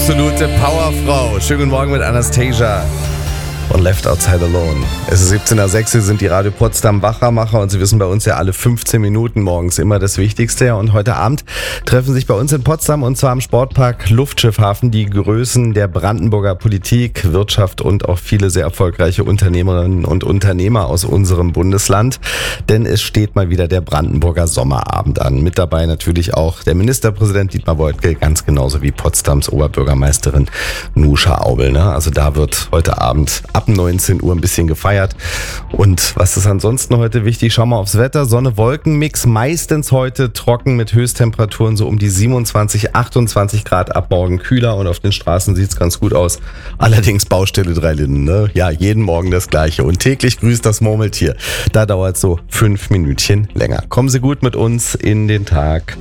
absolute Powerfrau. Schönen guten Morgen mit Anastasia und Left Outside Alone. Es ist 17:06 Uhr, sind die Radio Potsdam Wachmacher und Sie wissen bei uns ja alle 15 Minuten morgens immer das Wichtigste. Und heute Abend treffen sich bei uns in Potsdam und zwar am Sportpark Luftschiffhafen die Größen der Brandenburger Politik, Wirtschaft und auch viele sehr erfolgreiche Unternehmerinnen und Unternehmer aus unserem Bundesland. Denn es steht mal wieder der Brandenburger Sommerabend an. Mit dabei natürlich auch der Ministerpräsident Dietmar Woidke, ganz genauso wie Potsdams Oberbürgermeisterin Nuscha Aubel. Ne? Also da wird heute Abend ab 19 Uhr ein bisschen gefeiert. Und was ist ansonsten heute wichtig? Schauen wir aufs Wetter. Sonne-Wolken-Mix, meistens heute trocken mit Höchsttemperaturen so um die 27, 28 Grad, ab morgen kühler und auf den Straßen sieht's ganz gut aus. Allerdings Baustelle 3 Linden, ne? Ja, jeden Morgen das Gleiche. Und täglich grüßt das Murmeltier. Da dauert so 5 Minütchen länger. Kommen Sie gut mit uns in den Tag.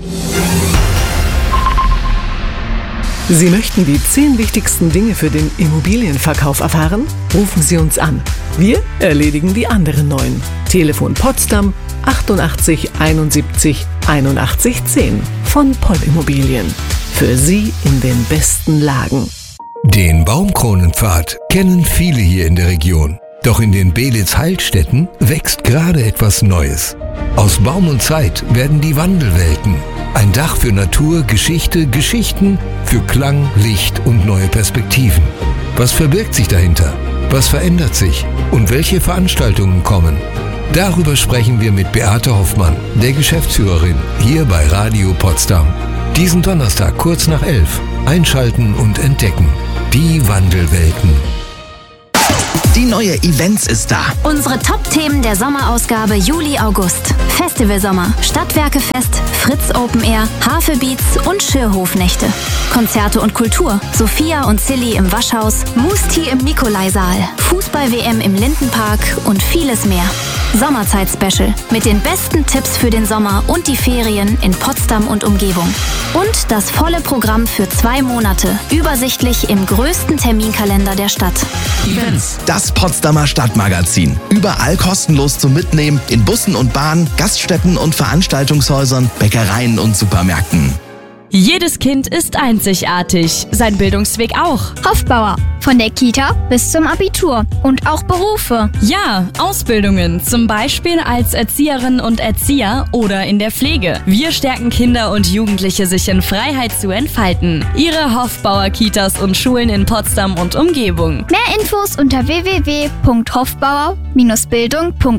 Sie möchten die 10 wichtigsten Dinge für den Immobilienverkauf erfahren? Rufen Sie uns an. Wir erledigen die anderen 9. Telefon Potsdam 88 71 81 10 von Poll Immobilien. Für Sie in den besten Lagen. Den Baumkronenpfad kennen viele hier in der Region. Doch in den Beelitz-Heilstätten wächst gerade etwas Neues. Aus Baum und Zeit werden die Wandelwelten. Ein Dach für Natur, Geschichte, Geschichten für Klang, Licht und neue Perspektiven. Was verbirgt sich dahinter? Was verändert sich? Und welche Veranstaltungen kommen? Darüber sprechen wir mit Beate Hoffmann, der Geschäftsführerin, hier bei Radio Potsdam. Diesen Donnerstag kurz nach 11. Einschalten und entdecken. Die Wandelwelten. Die neue Events ist da. Unsere Top-Themen der Sommerausgabe Juli-August. Festivalsommer, Stadtwerkefest, Fritz Open Air, Hafebeats und Schürhofnächte. Konzerte und Kultur, Sophia und Silly im Waschhaus, Musti im Nikolaisaal, Fußball-WM im Lindenpark und vieles mehr. Sommerzeit-Special mit den besten Tipps für den Sommer und die Ferien in Potsdam und Umgebung. Und das volle Programm für 2 Monate, übersichtlich im größten Terminkalender der Stadt. Events. Das Potsdamer Stadtmagazin. Überall kostenlos zum Mitnehmen in Bussen und Bahnen, Gaststätten und Veranstaltungshäusern, Bäckereien und Supermärkten. Jedes Kind ist einzigartig, sein Bildungsweg auch. Hofbauer, von der Kita bis zum Abitur und auch Berufe. Ja, Ausbildungen, zum Beispiel als Erzieherin und Erzieher oder in der Pflege. Wir stärken Kinder und Jugendliche, sich in Freiheit zu entfalten. Ihre Hofbauer Kitas und Schulen in Potsdam und Umgebung. Mehr Infos unter www.hofbauer-bildung.de.